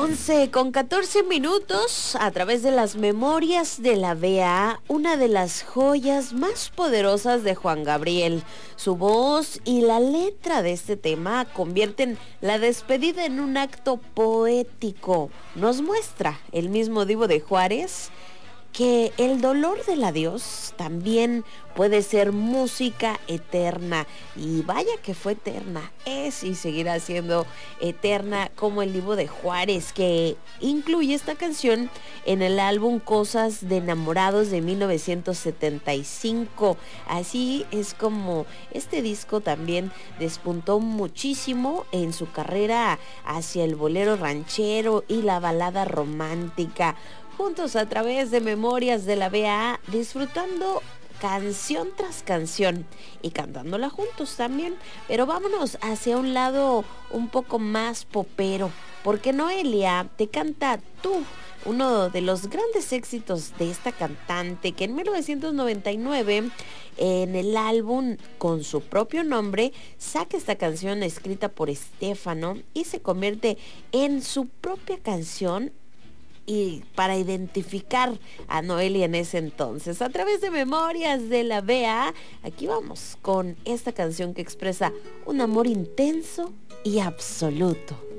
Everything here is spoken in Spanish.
11:14 a través de las memorias de la BA, una de las joyas más poderosas de Juan Gabriel. Su voz y la letra de este tema convierten la despedida en un acto poético. Nos muestra el mismo Divo de Juárez que el dolor del adiós también puede ser música eterna, y vaya que fue eterna, es y seguirá siendo eterna como el Divo de Juárez, que incluye esta canción en el álbum Cosas de Enamorados de 1975. Así es como este disco también despuntó muchísimo en su carrera hacia el bolero ranchero y la balada romántica. Juntos a través de Memorias de la BA, disfrutando canción tras canción y cantándola juntos también. Pero vámonos hacia un lado un poco más popero, porque Noelia te canta Tú, uno de los grandes éxitos de esta cantante, que en 1999, en el álbum con su propio nombre, saca esta canción escrita por Estéfano y se convierte en su propia canción, y para identificar a Noelia en ese entonces. A través de Memorias de la BA, aquí vamos con esta canción que expresa un amor intenso y absoluto.